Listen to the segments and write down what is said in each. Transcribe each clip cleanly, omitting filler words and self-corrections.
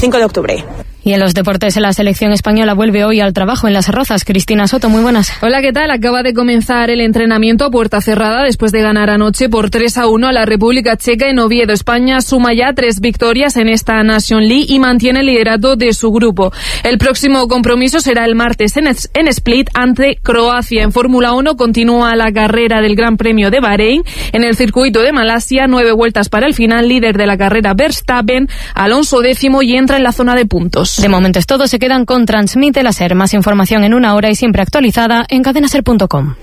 5 de octubre. Y en los deportes, la selección española vuelve hoy al trabajo en Las Rozas. Cristina Soto, muy buenas. Hola, ¿qué tal? Acaba de comenzar el entrenamiento a puerta cerrada después de ganar anoche por 3-1 a la República Checa en Oviedo. España suma ya 3 victorias en esta Nation League y mantiene el liderato de su grupo. El próximo compromiso será el martes en Split ante Croacia. En Fórmula 1 continúa la carrera del Gran Premio de Bahrein. En el circuito de Malasia, 9 vueltas para el final. Líder de la carrera Verstappen, Alonso 10º y entra en la zona de puntos. De momento es todo, se quedan con Transmite la SER. Más información en 1 hora y siempre actualizada en cadenaser.com.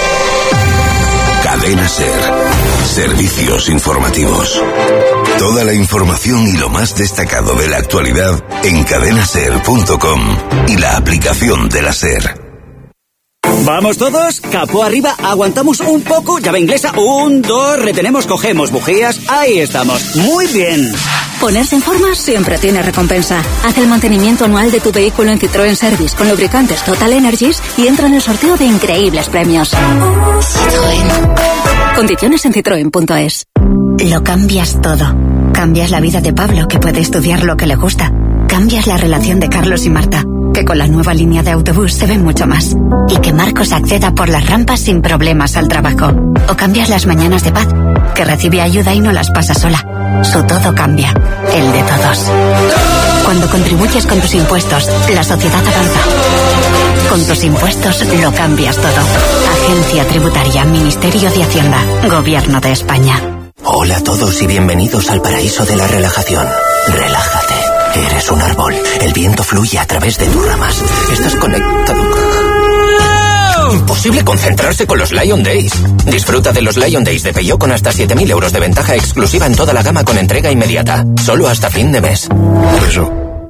Cadena SER. Servicios informativos. Toda la información y lo más destacado de la actualidad en cadenaser.com y la aplicación de la SER. ¿Vamos todos? Capó arriba, aguantamos un poco, llave inglesa, 1, 2, retenemos, cogemos bujías, ahí estamos, muy bien. Ponerse en forma siempre tiene recompensa. Haz el mantenimiento anual de tu vehículo en Citroën Service con lubricantes Total Energies y entra en el sorteo de increíbles premios. Citroën. Condiciones en citroen.es. Lo cambias todo. Cambias la vida de Pablo, que puede estudiar lo que le gusta. Cambias la relación de Carlos y Marta, que con la nueva línea de autobús se ven mucho más. Y que Marcos acceda por las rampas sin problemas al trabajo. O cambias las mañanas de Paz, que recibe ayuda y no las pasa sola. Su todo cambia, el de todos. Cuando contribuyes con tus impuestos, la sociedad avanza. Con tus impuestos lo cambias todo. Agencia Tributaria, Ministerio de Hacienda, Gobierno de España. Hola a todos y bienvenidos al paraíso de la relajación. Relájate. Eres un árbol. El viento fluye a través de tus ramas. Estás conectado. Imposible concentrarse con los Lion Days. Disfruta de los Lion Days de Peugeot con hasta 7.000 euros de ventaja exclusiva en toda la gama con entrega inmediata. Solo hasta fin de mes. Eso.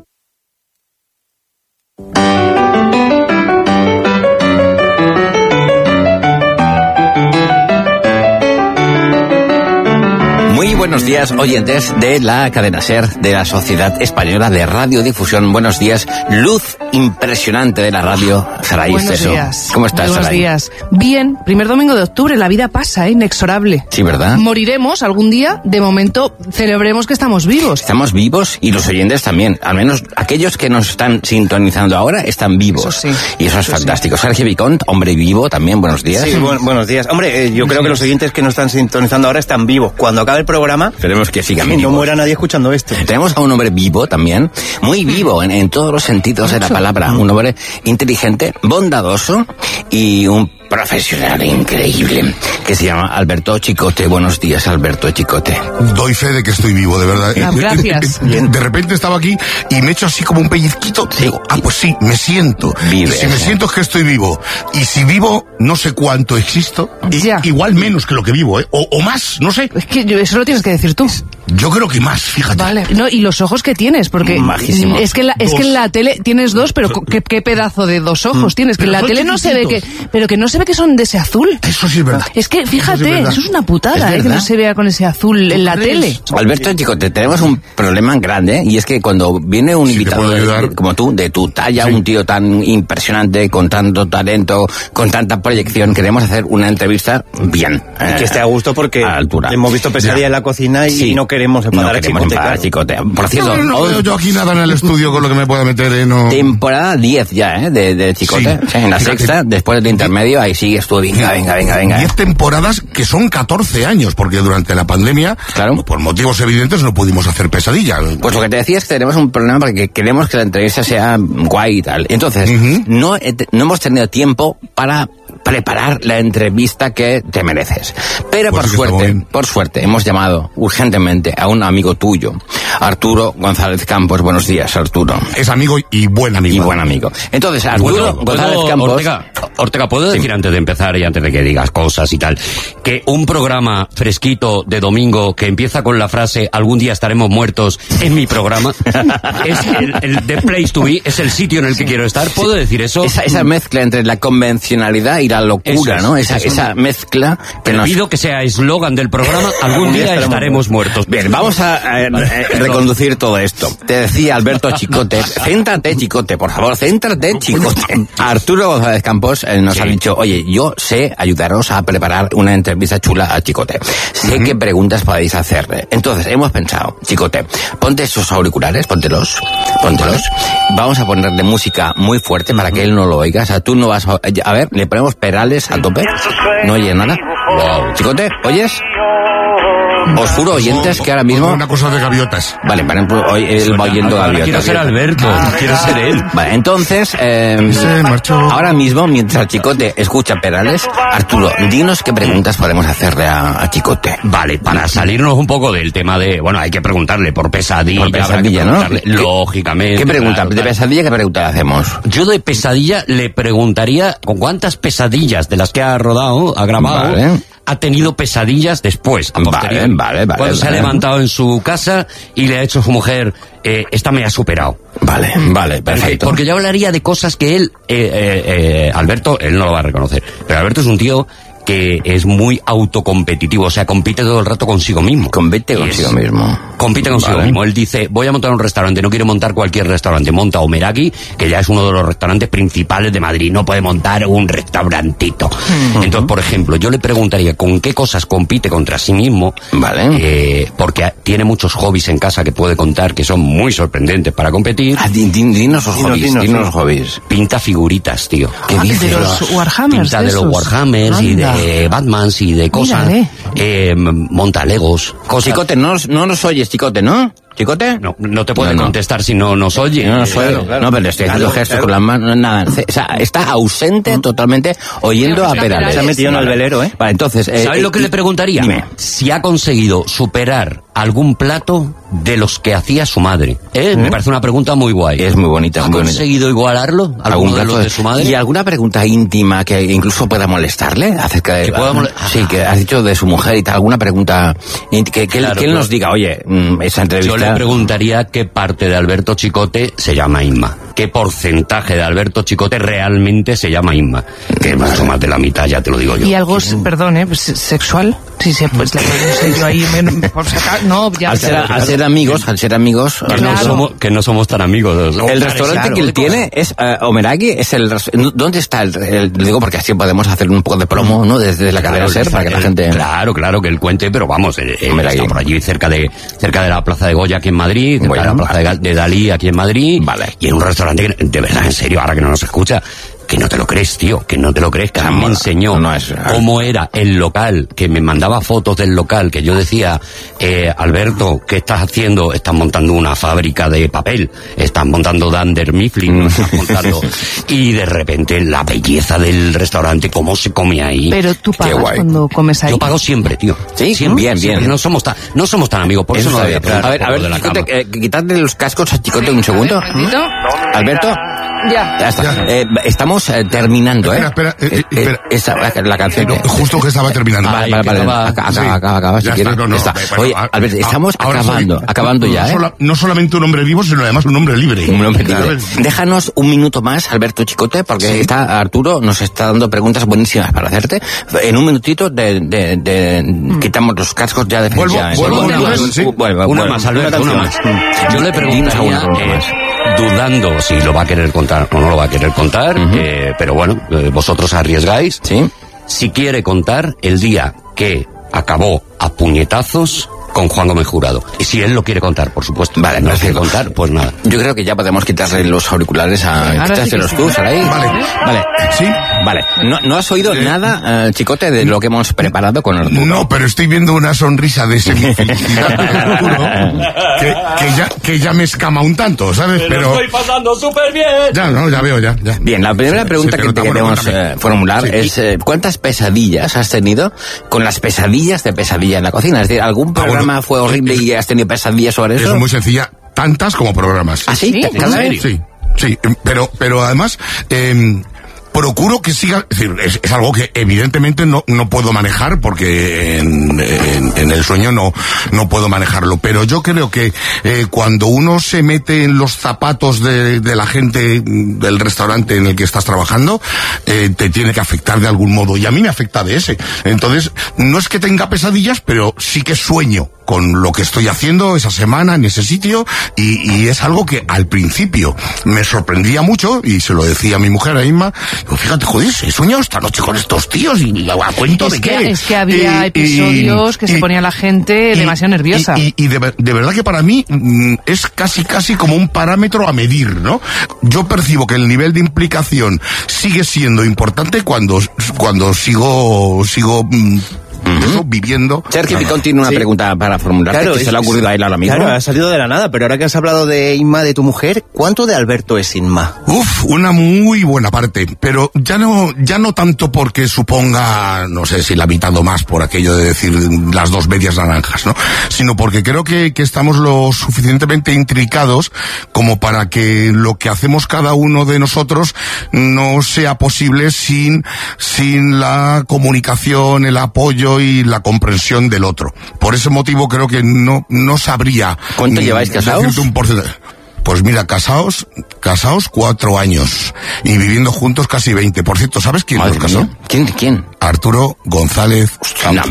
Muy buenos días, oyentes de la cadena SER, de la Sociedad Española de Radiodifusión. Buenos días, luz impresionante de la radio. Saray, buenos días. ¿Cómo estás, buenos Saray? Días. Bien, primer domingo de octubre, la vida pasa, inexorable. Sí, ¿verdad? Moriremos algún día, de momento celebremos que estamos vivos. Estamos vivos y los oyentes también. Al menos aquellos que nos están sintonizando ahora están vivos. Eso sí. Y eso es fantástico. Sí. Sergio Vicont, hombre vivo también, buenos días. Sí, buenos días. Hombre, yo creo que los oyentes que nos están sintonizando ahora están vivos. Cuando acabe el programa, esperemos que sigan vivos. No muera nadie escuchando esto. Tenemos a un hombre vivo también, muy vivo en todos los sentidos de la palabra. Un hombre inteligente, bondadoso y un profesional increíble que se llama Alberto Chicote. Buenos días, Alberto Chicote. Doy fe de que estoy vivo, de verdad. Gracias. De repente estaba aquí y me he hecho así como un pellizquito. Sí. Digo, pues sí, me siento. Vives, si me siento es que estoy vivo. Y si vivo, no sé cuánto existo. Igual menos que lo que vivo, ¿eh? O más, no sé. Es que eso lo tienes que decir tú. Yo creo que más, fíjate. Vale. No, y los ojos que tienes, porque majísimo. Es que en la tele tienes 2, pero qué pedazo de 2 ojos tienes. Que en la tele no se ve que no se ve que son de ese azul. Eso sí es verdad. Es que fíjate, eso es una putada, que no se vea con ese azul en la tele. Alberto Chicote, tenemos un problema grande y es que cuando viene un invitado como tú, de tu talla, un tío tan impresionante, con tanto talento, con tanta proyección, queremos hacer una entrevista bien. Que esté a gusto porque a altura. Hemos visto Pesadilla en la cocina y no queremos enfadar a Chicote. Por cierto, no veo yo aquí nada en el estudio con lo que me pueda meter, no. Temporada 10 ya, de Chicote. Sí, en la sexta, después del intermedio, ahí sigues tú. Venga. 10 temporadas que son 14 años, porque durante la pandemia, claro, por motivos evidentes, no pudimos hacer Pesadilla. Pues lo que te decía es que tenemos un problema porque queremos que la entrevista sea guay y tal. Entonces, no hemos tenido tiempo para preparar la entrevista que te mereces. Pero pues por suerte, hemos llamado urgentemente a un amigo tuyo, Arturo González Campos. Buenos días, Arturo. Es amigo y buen amigo. Entonces, Arturo González Campos... Ortega, ¿puedo decir antes de empezar y antes de que digas cosas y tal, que un programa fresquito de domingo que empieza con la frase "algún día estaremos muertos" es mi programa? Es el The Place to Be, es el sitio en el que quiero estar. ¿Puedo decir eso? Esa mezcla entre la convencionalidad y la locura, ¿no? Esa mezcla. Te pido que sea eslogan del programa, algún día estaremos muertos. Bien, vamos a reconducir todo esto. Te decía Alberto Chicote, céntrate, Chicote, por favor, céntrate, Chicote. Arturo González Campos nos ha dicho, oye, yo sé ayudaros a preparar una entrevista chula a Chicote. Sé qué preguntas podéis hacerle. Entonces, hemos pensado, Chicote, ponte esos auriculares, póntelos. Vamos a ponerle música muy fuerte para que él no lo oiga. O sea, tú no vas a ver, le ponemos Perales a tope. No oye nada. Wow. Chicote, ¿oyes? Os juro, oyentes, que ahora mismo... Una cosa de gaviotas. Vale, por ejemplo, hoy él va oyendo gaviotas. Quiero ser Alberto, quiero ser él. Vale, entonces, ahora mismo, mientras Chicote escucha Perales, Arturo, dinos qué preguntas podemos hacerle a Chicote. Vale, para salirnos un poco del tema de... Bueno, hay que preguntarle por pesadilla. Por pesadilla, ¿no? Lógicamente. ¿Qué pregunta? Claro, ¿de pesadilla qué pregunta le hacemos? Yo de pesadilla le preguntaría con cuántas pesadillas de las que ha rodado, ha grabado... Vale. Ha tenido pesadillas después, a posteriori. Vale. Cuando se ha levantado en su casa y le ha hecho a su mujer, esta me ha superado. Vale, perfecto. Porque yo hablaría de cosas que él, Alberto, él no lo va a reconocer, pero Alberto es un tío que es muy autocompetitivo, o sea, compite todo el rato consigo mismo. Compite consigo mismo. Él dice, voy a montar un restaurante, no quiere montar cualquier restaurante, monta Omeraki, que ya es uno de los restaurantes principales de Madrid, no puede montar un restaurantito. Entonces, por ejemplo, yo le preguntaría con qué cosas compite contra sí mismo, porque tiene muchos hobbies en casa que puede contar que son muy sorprendentes para competir. Dinos los hobbies. Pinta figuritas, tío. ¿Qué dices? De los Warhammers. Pinta de los Warhammers y de Batmans y de cosas, monta Legos, cosas. Chicote, no nos oyes, Chicote, ¿no? ¿Chicote? No te puede contestar si no nos oye. No nos oye. Claro. No, pero le estoy haciendo gestos con las manos, nada. O sea, está ausente totalmente oyendo a Perales. Se ha metido en el velero, ¿eh? Vale, entonces... ¿Sabes lo que le preguntaría? Dime. Si ha conseguido superar algún plato de los que hacía su madre. Me parece una pregunta muy guay. Es muy bonita. ¿Ha conseguido igualarlo? ¿Algún plato de su madre? ¿Y alguna pregunta íntima que incluso pueda molestarle? Acerca de... Sí, que has dicho de su mujer y tal. ¿Alguna pregunta que él nos diga, oye, esa entrevista... Yo le preguntaría qué parte de Alberto Chicote se llama Inma. ¿Qué porcentaje de Alberto Chicote realmente se llama Inma? Que más o más de la mitad, ya te lo digo yo. ¿Y algo, sexual? Sí, pues le pregunto yo ahí, por sacar... No, ya... Al ser amigos... Que no somos tan amigos. El restaurante que él tiene es Omeraki, es ¿dónde está digo, porque así podemos hacer un poco de promo, ¿no? Desde la cadena SER, para que la gente... Claro, que él cuente, pero vamos, está por allí cerca de la Plaza de Goya aquí en Madrid, cerca de la Plaza de Dalí aquí en Madrid, y en un restaurante que, de verdad, en serio, ahora que no nos escucha, que no te lo crees, tío, que no te lo crees, que a mí me enseñó cómo era el local, que me mandaba fotos del local, que yo decía, Alberto, ¿qué estás haciendo? Estás montando una fábrica de papel, estás montando Dunder Mifflin, no estás montando... Y de repente la belleza del restaurante, cómo se come ahí. Pero tú pagas cuando comes ahí. Yo pago siempre, tío. Sí, siempre, bien. No somos tan amigos, por eso no había A ver, Chicote, quitadle los cascos a Chicote un segundo. Alberto. Ya está. Estamos terminando, Espera. La canción. Justo que estaba terminando. Vale. Acaba, si quieres. Oye, Alberto, estamos acabando ya, No solamente un hombre vivo, sino además un hombre libre. Déjanos un minuto más, Alberto Chicote, porque Arturo nos está dando preguntas buenísimas para hacerte. En un minutito quitamos los cascos ya de Una más, Alberto, una más. Yo le preguntaría, dudando si lo va a querer contar o no lo va a querer contar, pero bueno, vosotros arriesgáis. Sí. Si quiere contar el día que acabó a puñetazos con Juan Gómez Jurado. Y si él lo quiere contar, por supuesto. Vale, no quiere contar, pues nada. Yo creo que ya podemos quitarle los auriculares quítatelos tú, Saray. Vale. ¿Sí? Vale. ¿No has oído nada, Chicote, de lo que hemos preparado con Arturo? No, pero estoy viendo una sonrisa de semifelicidad de Arturo que ya me escama un tanto, ¿sabes? Pero estoy pasando súper bien. Ya veo. Bien, la primera pregunta que te queremos formular es ¿cuántas pesadillas has tenido con las pesadillas de Pesadilla en la Cocina? Es decir, ¿algún programa fue horrible y has tenido pesadillas sobre eso? Es muy sencilla, tantas como programas. ¿Ah, sí? Sí, pero además, procuro que siga, es decir, es algo que evidentemente no puedo manejar porque en el sueño no puedo manejarlo, pero yo creo que cuando uno se mete en los zapatos de la gente del restaurante en el que estás trabajando, te tiene que afectar de algún modo, y a mí me afecta de ese. Entonces, no es que tenga pesadillas, pero sí que sueño con lo que estoy haciendo esa semana en ese sitio, y es algo que al principio me sorprendía mucho, y se lo decía a mi mujer, a Inma, digo, fíjate, joder, he soñado esta noche con estos tíos, y a cuento de qué. Es que había episodios que se ponía la gente demasiado nerviosa. Y de verdad que para mí es casi como un parámetro a medir, ¿no? Yo percibo que el nivel de implicación sigue siendo importante cuando sigo eso, viviendo. Sergio Picón tiene una pregunta para formularte, claro, que se le ha ocurrido a él ahora mismo. Claro, ha salido de la nada, pero ahora que has hablado de Inma, de tu mujer, ¿cuánto de Alberto es Inma? Una muy buena parte, pero ya no tanto porque suponga, no sé si la mitad o más por aquello de decir las dos medias naranjas, ¿no? Sino porque creo que estamos lo suficientemente intrincados como para que lo que hacemos cada uno de nosotros no sea posible sin la comunicación, el apoyo y la comprensión del otro. Por ese motivo creo que no sabría. ¿Cuánto lleváis casados? Un porcentaje. Pues mira, casados 4 años y viviendo juntos casi 20. Por cierto, ¿sabes quién nos casó? ¿Quién? Arturo González Campos.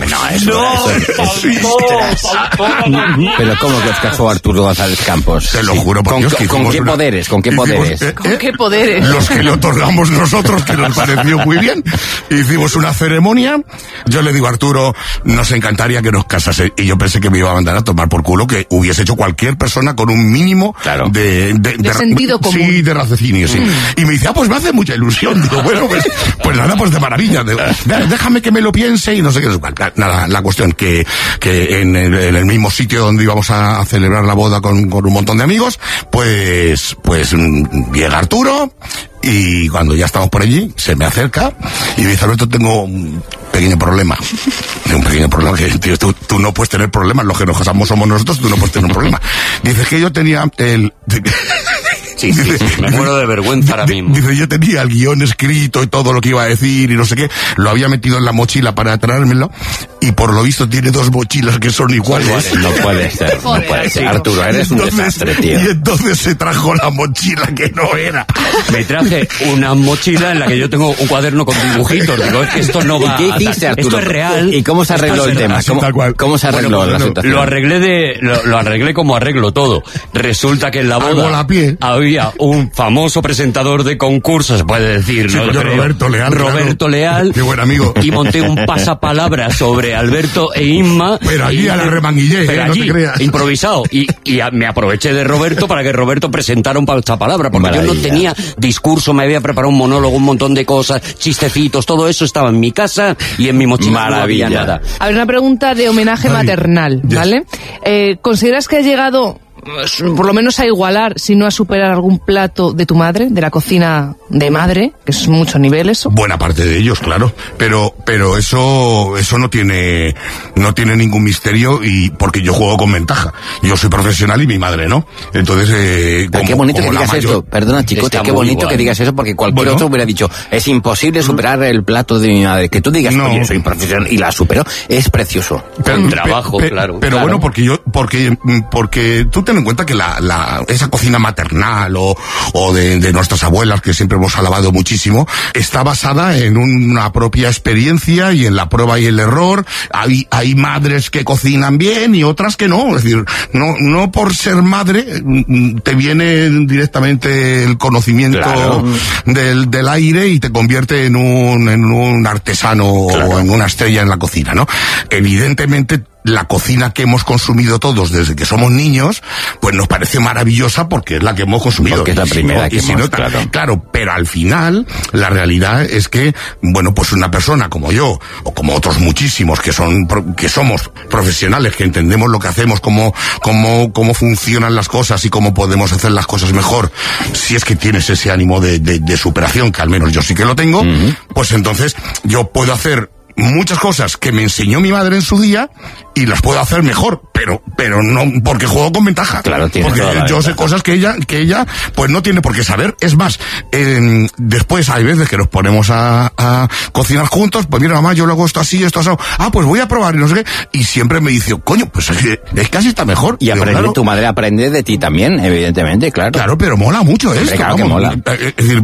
Pero ¿cómo que os casó Arturo González Campos? Te lo juro por Dios. ¿Con qué poderes? ¿Con qué poderes? ¿Con qué poderes? Los que le otorgamos nosotros, que nos pareció muy bien. Hicimos una ceremonia. Yo le digo a Arturo, nos encantaría que nos casase. Y yo pensé que me iba a mandar a tomar por culo, que hubiese hecho cualquier persona con un mínimo de sentido común. Sí, de raciocinio, sí. Y me dice, pues me hace mucha ilusión. Digo, bueno, pues nada, pues de maravilla. Déjame que me lo piense y no sé qué. Nada, la cuestión que en el mismo sitio donde íbamos a celebrar la boda con un montón de amigos, pues llega Arturo. Y cuando ya estamos por allí, se me acerca y me dice, Alberto, tengo un pequeño problema. Un pequeño problema que, tío, tú no puedes tener problemas, los que nos casamos somos nosotros, tú no puedes tener un problema. Dice que yo tenía Sí, me muero de vergüenza ahora mismo. Dice, yo tenía el guión escrito y todo lo que iba a decir y no sé qué, lo había metido en la mochila para traérmelo, y por lo visto tiene 2 mochilas que son iguales. No puede ser, no puede ser. Arturo, eres un desastre, tío. Y entonces se trajo la mochila que no era. Me traje una mochila en la que yo tengo un cuaderno con dibujitos. Digo, es que esto no va. ¿Y qué hiciste, Arturo? Esto es real. ¿Y cómo se arregló el tema? ¿Cómo se arregló la situación? Lo arreglé como arreglo todo. Resulta que en la boda había un famoso presentador de concursos, se puede decir, sí, ¿no? Roberto Leal. Qué buen amigo. Y monté un pasapalabra sobre Alberto e Inma. Pero allí a la remanguillé, pero allí, no te creas. Improvisado. Y me aproveché de Roberto para que Roberto presentara un pasapalabra, porque yo no tenía discurso, me había preparado un monólogo, un montón de cosas, chistecitos, todo eso estaba en mi casa y en mi mochila no había nada. A ver, una pregunta de homenaje maternal, ¿vale? ¿Consideras que has llegado por lo menos a igualar, si no a superar algún plato de tu madre, de la cocina de madre, que es mucho nivel eso? Buena parte de ellos, claro, pero eso no tiene ningún misterio, y porque yo juego con ventaja. Yo soy profesional y mi madre no. Entonces, qué bonito que digas esto. Perdona, chicote, qué bonito que digas eso, porque cualquier otro hubiera dicho, es imposible superar el plato de mi madre. Que tú digas, no, oye, soy profesional y la superó, es precioso. Con trabajo, claro. Pero bueno, porque tú ten en cuenta que esa cocina maternal o de nuestras abuelas, que siempre hemos alabado muchísimo, está basada en una propia experiencia y en la prueba y el error. Hay madres que cocinan bien y otras que no. Es decir, no por ser madre te viene directamente el conocimiento del aire y te convierte en un artesano o en una estrella en la cocina, ¿no? Evidentemente, la cocina que hemos consumido todos desde que somos niños, pues nos parece maravillosa porque es la que hemos consumido. Porque es la primera que hemos, claro, pero al final, la realidad es que, bueno, pues una persona como yo, o como otros muchísimos que somos profesionales, que entendemos lo que hacemos, cómo funcionan las cosas y cómo podemos hacer las cosas mejor, si es que tienes ese ánimo de superación, que al menos yo sí que lo tengo, pues entonces yo puedo hacer muchas cosas que me enseñó mi madre en su día y las puedo hacer mejor, pero no porque juego con ventaja. Claro, tiene porque yo sé cosas que ella pues no tiene por qué saber. Es más, después hay veces que nos ponemos a cocinar juntos, pues mira mamá, yo lo hago esto así, esto asado. Pues voy a probar y no sé qué. Y siempre me dice, coño, pues es que así está mejor. Y aprende, claro, tu madre aprende de ti también, evidentemente, claro. Claro, pero mola mucho esto. Claro que mola. Es decir,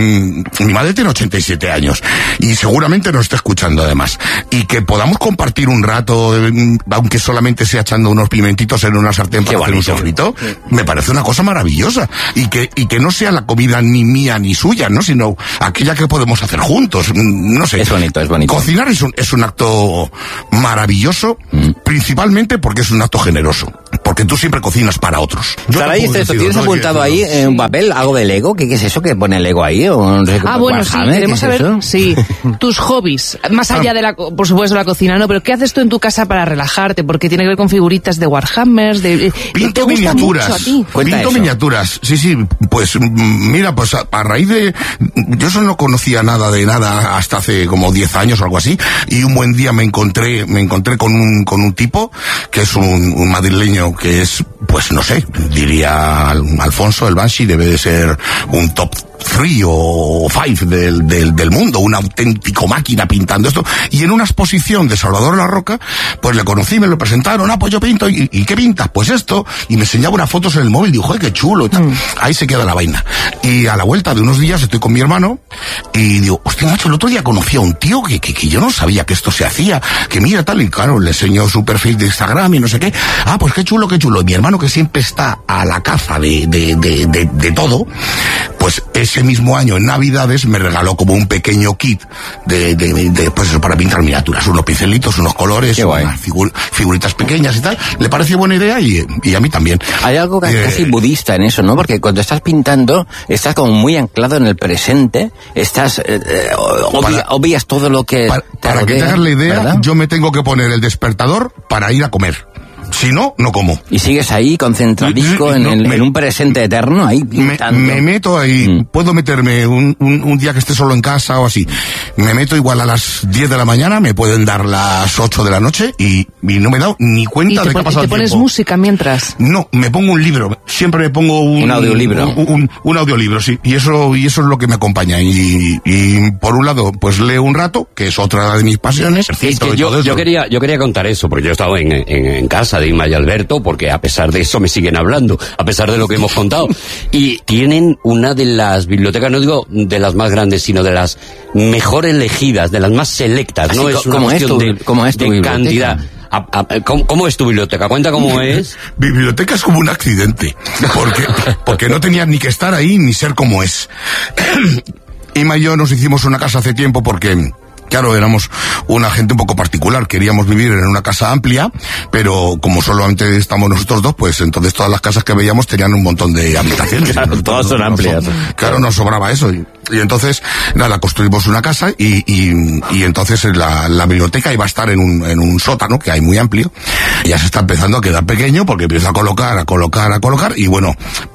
mi madre tiene 87 años y seguramente nos está escuchando además. Y que podamos compartir un rato, aunque solamente sea echando unos pimentitos en una sartén para hacer un sofrito, me parece una cosa maravillosa. Y que no sea la comida ni mía ni suya, ¿no? Sino aquella que podemos hacer juntos. No sé. Es bonito, es bonito. Cocinar es un acto maravilloso, principalalmente porque es un acto generoso. Porque tú siempre cocinas para otros. Saray, ¿tienes apuntado ahí en un papel algo de Lego? ¿Qué es eso que pone Lego ahí? No sé, bueno, sí, queremos saber tus hobbies, más allá de por supuesto, la cocina, ¿no? Pero ¿qué haces tú en tu casa para relajarte? Porque tiene que ver con figuritas de Warhammers, Pinto miniaturas. Pinto miniaturas, sí, pues mira, pues a raíz de... Yo eso no conocía nada de nada hasta hace como 10 años o algo así, y un buen día me encontré con un tipo que es un madrileño que es, pues no sé, diría Alfonso, el Banshee debe de ser un top 3 o 5 del mundo, una auténtico máquina pintando esto, y en una exposición de Salvador La Roca, pues le conocí, me lo presentaron, pues yo pinto, ¿y qué pintas? Pues esto, y me enseñaba unas fotos en el móvil, dijo, qué chulo, y tal. Ahí se queda la vaina. Y a la vuelta de unos días estoy con mi hermano, y digo, hostia, macho, el otro día conocí a un tío que yo no sabía que esto se hacía, que mira tal, y claro, le enseñó su perfil de Instagram y no sé qué, pues qué chulo, y mi hermano que siempre está a la caza de todo, pues ese mismo año en Navidades me regaló como un pequeño kit pues eso, para pintar miniaturas, unos pincelitos, unos colores, unas figuritas pequeñas y tal. Le pareció buena idea y a mí también. Hay algo casi budista en eso, ¿no? Porque cuando estás pintando estás como muy anclado en el presente, estás obvias todo lo que para que te hagas la idea, ¿verdad? Yo me tengo que poner el despertador para ir a comer. Si no, no como. Y sigues ahí concentradico en un presente eterno, ahí pintando. Me meto ahí, puedo meterme un día que esté solo en casa o así. Me meto igual a las 10 de la mañana, me pueden dar las 8 de la noche y no me he dado ni cuenta de qué ha pasado el tiempo. ¿Y te pones música mientras? No, me pongo un libro. Siempre me pongo un audiolibro. Un audiolibro, sí. Y eso es lo que me acompaña. Y por un lado, pues leo un rato, que es otra de mis pasiones. Es que yo quería contar eso, porque yo he estado en casa de Inma y Alberto, porque a pesar de eso me siguen hablando, a pesar de lo que hemos contado. Y tienen una de las bibliotecas, no digo de las más grandes, sino de las mejor elegidas, de las más selectas. Así, no es una cuestión ¿cómo es tu de cantidad. ¿Cómo es tu biblioteca? Cuenta cómo es. Mi biblioteca es como un accidente, porque no tenía ni que estar ahí ni ser como es. Inma y yo nos hicimos una casa hace tiempo porque... Claro, éramos una gente un poco particular, queríamos vivir en una casa amplia, pero como solamente estamos nosotros dos, pues entonces todas las casas que veíamos tenían un montón de habitaciones. Claro, todas son amplias. Claro, nos sobraba eso. Y entonces, nada, construimos una casa y entonces la biblioteca iba a estar en un sótano que hay muy amplio. Ya se está empezando a quedar pequeño porque empieza a colocar y bueno...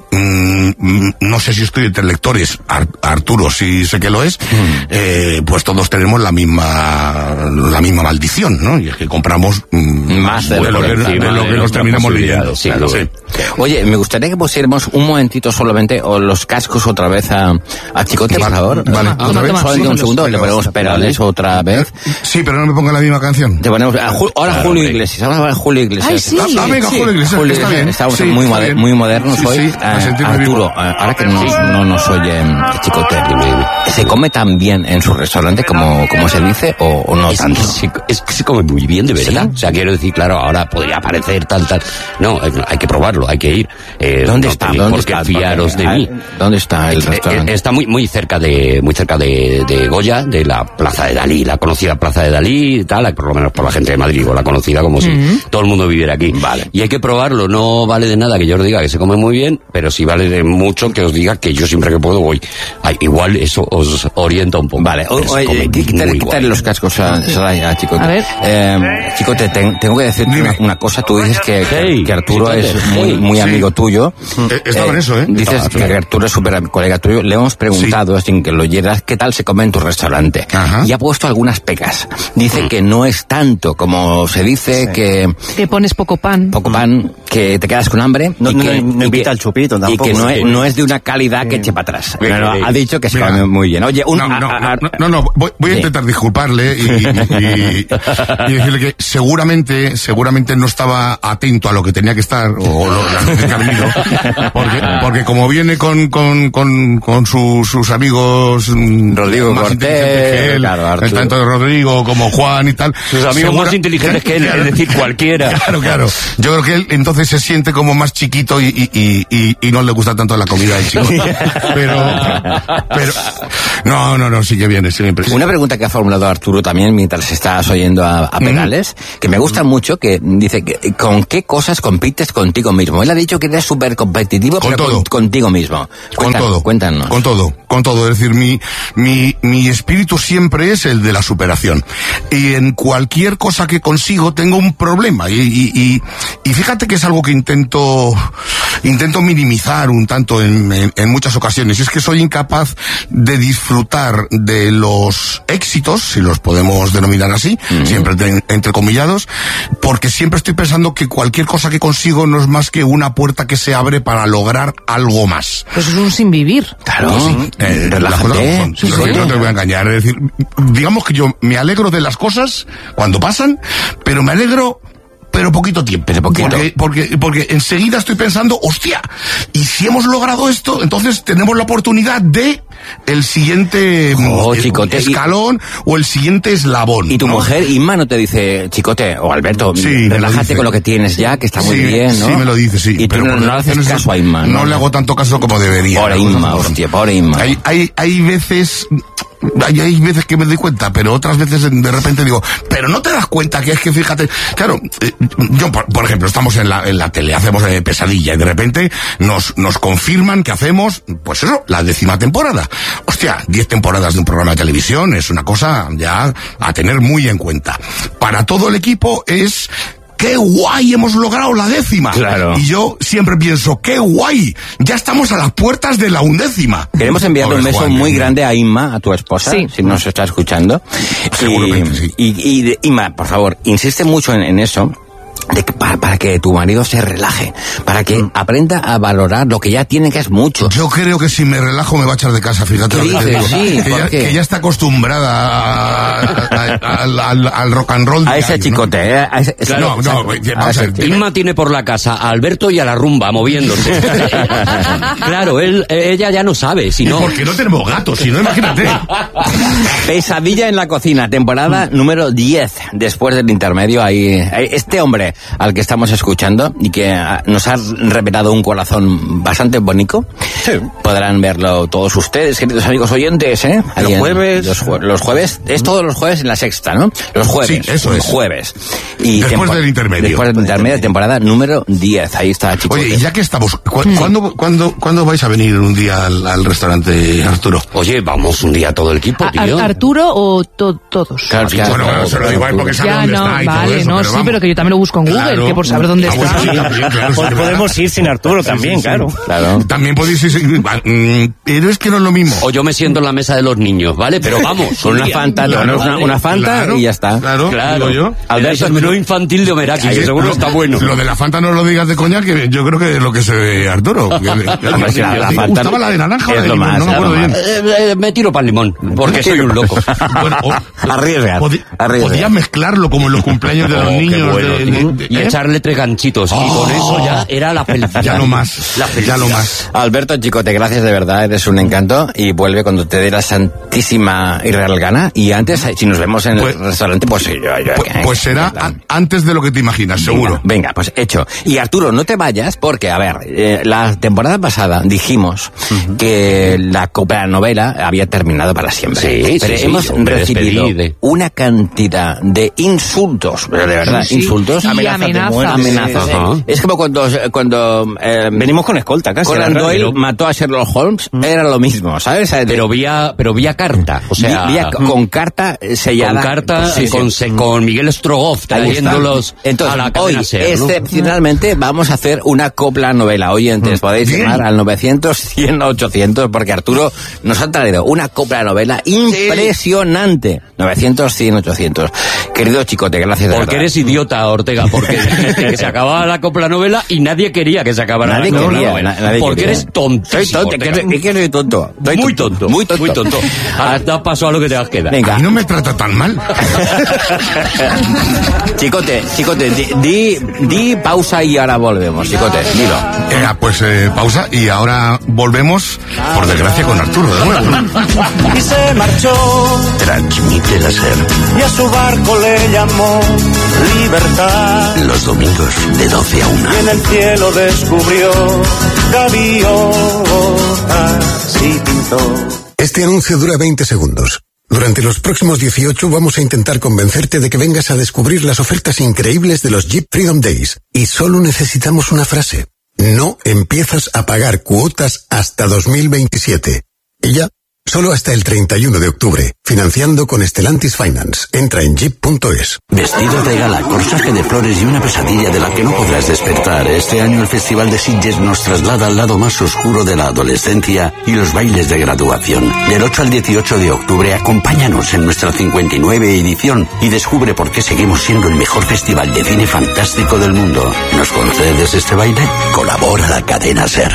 no sé si estoy entre lectores, Arturo sí sé que lo es, pues todos tenemos la misma maldición, ¿no? Y es que compramos más de lo que nos terminamos leyendo. Sí, claro. Sí. Oye, me gustaría que pusiéramos un momentito solamente o los cascos otra vez a Chicote, por favor. Vale, solamente un segundo, le ponemos perales otra vez. Sí, pero no me ponga la misma canción. Te ponemos ahora Julio Iglesias, ahora Julio Iglesias. Ay, sí. Venga, Julio Iglesias, está bien. Estamos muy modernos hoy. Arturo, ahora que no nos oye Chicote, ¿se come tan bien en su restaurante como se dice o no tanto? Es que se come muy bien, de verdad. ¿Sí? O sea, quiero decir, claro, ahora podría parecer tal. No, hay que probarlo, hay que ir. ¿Dónde está? Porque fiaros de mí. ¿Dónde está el restaurante? Está muy cerca de Goya, de la Plaza de Dalí, la conocida Plaza de Dalí, tal, por lo menos por la gente de Madrid, o la conocida como si todo el mundo viviera aquí. Vale. Y hay que probarlo, no vale de nada que yo os diga que se come muy bien, pero sí vale de mucho que os diga que yo siempre que puedo voy. Igual eso os orienta un poco. Vale, quítale los cascos a Chicote. A ver. Chicote, tengo que decirte una cosa. Tú dices que Arturo Chicote, es muy muy amigo tuyo. Estaba en eso, ¿eh? Dices que Arturo es súper colega tuyo. Le hemos preguntado, sin que lo oyeras, qué tal se come en tu restaurante. Y ha puesto algunas pegas. Dice que no es tanto como se dice, que pones poco pan. Poco pan, que te quedas con hambre. No invita al chupito tampoco. Y que no es de una calidad que eche para atrás. Ha dicho que se come muy bien. Oye, voy a intentar disculparle y decirle que seguramente no estaba atento a lo que tenía que estar, o lo porque como viene con sus amigos Rodrigo más Cortés, que él, claro, tanto Rodrigo como Juan y tal, sus amigos más inteligentes que él, es decir, cualquiera. Claro. Yo creo que él entonces se siente como más chiquito y no le gusta tanto la comida del chico. Pero no, sí que viene siempre. Una pregunta que ha formulado Arturo también mientras estás oyendo a Perales, que me gusta mucho, que dice que ¿con qué cosas compites contigo mismo? Él ha dicho que eres súper competitivo, pero contigo mismo. Cuéntanos. Con todo. Es decir, mi espíritu siempre es el de la superación. Y en cualquier cosa que consigo tengo un problema. Y fíjate que es algo que intento minimizar un tanto en muchas ocasiones. Y es que soy incapaz de disfrutar de los éxitos, si los podemos denominar así, siempre entrecomillados, porque siempre estoy pensando que cualquier cosa que consigo no es más que una puerta que se abre para lograr algo más. Pues es un sin vivir. Claro, relájate. No te voy a engañar. Es decir, digamos que yo me alegro de las cosas cuando pasan, pero me alegro pero poquito tiempo. Porque enseguida estoy pensando, hostia, y si hemos logrado esto, entonces tenemos la oportunidad de el siguiente chicote, escalón o el siguiente eslabón. Y tu mujer, Inma, no te dice, chicote, o Alberto, relájate con lo que tienes ya, que está muy bien, ¿no? Sí, me lo dice, sí. Y pero no haces caso a Inma, ¿no? No le hago tanto caso como debería. Pobre Inma, hostia, pobre Inma. Hay veces... Hay veces que me doy cuenta, pero otras veces de repente digo, pero no te das cuenta que es que fíjate, claro, yo por ejemplo estamos en la tele, hacemos Pesadilla y de repente nos confirman que hacemos, pues eso, la 10ª temporada. Hostia, 10 temporadas de un programa de televisión es una cosa ya a tener muy en cuenta. Para todo el equipo es... ¡qué guay! Hemos logrado la 10ª. Claro. Y yo siempre pienso, ¡qué guay! Ya estamos a las puertas de la 11ª. Queremos enviarle un beso muy grande a Inma, a tu esposa, si nos está escuchando. Seguramente, sí. Y Inma, por favor, insiste mucho en eso. Para que tu marido se relaje, para que aprenda a valorar lo que ya tiene, que es mucho. Yo creo que si me relajo me va a echar de casa, fíjate. Que ya está acostumbrada al rock and roll. A ese chicote, Inma tiene por la casa a Alberto y a la rumba moviéndose. Claro, ella ya no sabe, si no... Porque no tenemos gatos, si no, imagínate. Pesadilla en la cocina, temporada número 10, después del intermedio. Ahí este hombre al que estamos escuchando y que nos ha revelado un corazón bastante bonito. Sí. Podrán verlo todos ustedes, queridos amigos oyentes, ¿eh? Los jueves. Los jueves, es todos los jueves en La Sexta, ¿no? Los jueves. Sí, eso es. Jueves. Y después del intermedio. Después del intermedio, temporada número 10. Ahí está, chicos. Oye, y ya que estamos, ¿cuándo vais a venir un día al restaurante, Arturo? Oye, vamos un día todo el equipo, tío. ¿Arturo o todos? Claro, bueno, se lo digo porque sabe dónde está y todo eso. Vale, pero que yo también lo busco en Google, que por saber dónde está. Pues podemos ir sin Arturo también, claro. También podéis ir, pero es que no es lo mismo. O yo me siento en la mesa de los niños, ¿vale? Pero vamos. Con una Fanta, una Fanta y ya está. Claro. Yo. Alberto, el menú infantil de Omeraki, que seguro está bueno. Lo de la Fanta no lo digas de coña, que yo creo que es lo que se ve Arturo. La Fanta gustaba la de naranja o la de limón, no me acuerdo bien. Me tiro para el limón, porque soy un loco. Arriesga. Podías mezclarlo como en los cumpleaños de los niños. Y echarle 3 ganchitos. Y con eso ya era la felicidad. Ya no más. Alberto Chicote, gracias de verdad, eres un encanto. Y vuelve cuando te dé la santísima y real gana. Y antes, si nos vemos en el restaurante, pues pues será antes de lo que te imaginas, seguro. Venga, pues hecho. Y Arturo, no te vayas porque, a ver, la temporada pasada dijimos que la novela había terminado para siempre. Pero hemos recibido una cantidad de insultos, pero de verdad, insultos. Y amenazas. Es como cuando venimos con escolta casi. Conan Doyle mató a Sherlock Holmes, era lo mismo, ¿sabes? Pero vía carta, o sea, con carta sellada. Con carta, con Miguel Strogoff trayéndolos a la cadena hoy, SER, ¿no? excepcionalmente, vamos a hacer una copla novela. Oyentes, podéis llamar al 900-100-800, porque Arturo nos ha traído una copla novela impresionante. 900-100-800. Querido Chicote, gracias. Porque eres idiota, Ortega, porque dijiste que se acababa la copla novela y nadie quería que se acabara la copla novela. Porque eres tontísimo. Soy tonto, es que soy tonto. Muy tonto. Ahora paso a lo que te has quedado. Venga. Y no me trata tan mal. Chicote, di pausa y ahora volvemos. Chicote, dilo. Pues pausa y ahora volvemos, por desgracia, con Arturo de nuevo. Y se marchó. Transmite la SER. Y a su barco le llamó Libertad. Los domingos de 12 a 1. Y en el cielo descubrió gaviotas y pintó. Este anuncio dura 20 segundos. Durante los próximos 18 vamos a intentar convencerte de que vengas a descubrir las ofertas increíbles de los Jeep Freedom Days. Y solo necesitamos una frase. No empiezas a pagar cuotas hasta 2027. Y ya, solo hasta el 31 de octubre. Financiando con Stellantis Finance. Entra en jeep.es. Vestido de gala, corsaje de flores y una pesadilla de la que no podrás despertar. Este año el Festival de Sitges nos traslada al lado más oscuro de la adolescencia y los bailes de graduación. Del 8 al 18 de octubre, acompáñanos en nuestra 59 edición y descubre por qué seguimos siendo el mejor festival de cine fantástico del mundo. ¿Nos concedes este baile? Colabora la cadena SER.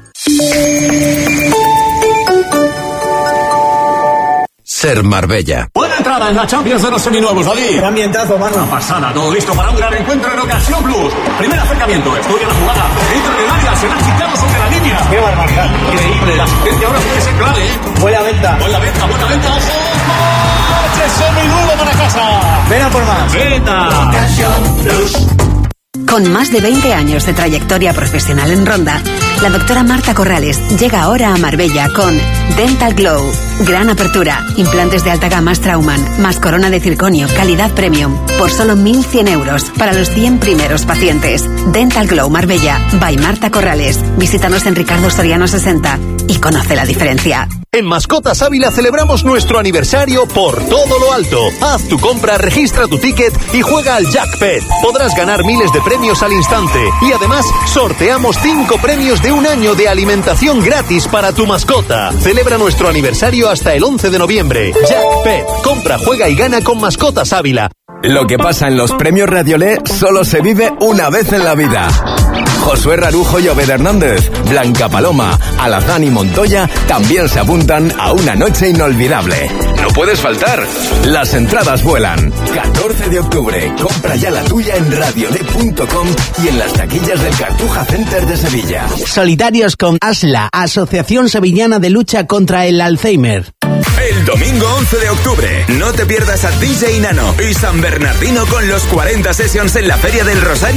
SER Marbella. Buena entrada en la Champions de los seminuevos, David. Qué ambientazo, mano. Una pasada, todo listo para un gran encuentro en Ocasión Plus. Primer acercamiento, estudia la jugada. Dentro del área, se han chicado sobre la línea. Qué barbaridad. Increíble, la asistencia ahora puede ser clave, ¿eh? Buena venta, ojo. Seminuevo para casa. Ven a por más. Venta. Ocasión Plus. Con más de 20 años de trayectoria profesional en Ronda, la doctora Marta Corrales llega ahora a Marbella con Dental Glow. Gran apertura, implantes de alta gama Straumann, más corona de circonio, calidad premium, por solo 1.100 euros para los 100 primeros pacientes. Dental Glow Marbella, by Marta Corrales. Visítanos en Ricardo Soriano 60 y conoce la diferencia. En Mascotas Ávila celebramos nuestro aniversario por todo lo alto. Haz tu compra, registra tu ticket y juega al Jackpet. Podrás ganar miles de premios al instante. Y además, sorteamos 5 premios de un año de alimentación gratis para tu mascota. Celebra nuestro aniversario hasta el 11 de noviembre. Jackpet. Compra, juega y gana con Mascotas Ávila. Lo que pasa en los premios Radiolé solo se vive una vez en la vida. Josué Rarujo y Obed Hernández, Blanca Paloma, Alazán y Montoya también se apuntan a una noche inolvidable. No puedes faltar. Las entradas vuelan. 14 de octubre. Compra ya la tuya en radiolé.com y en las taquillas del Cartuja Center de Sevilla. Solidarios con ASLA, Asociación Sevillana de Lucha contra el Alzheimer. El domingo 11 de octubre, no te pierdas a DJ Nano y San Bernardino con los 40 Sessions en la Feria del Rosario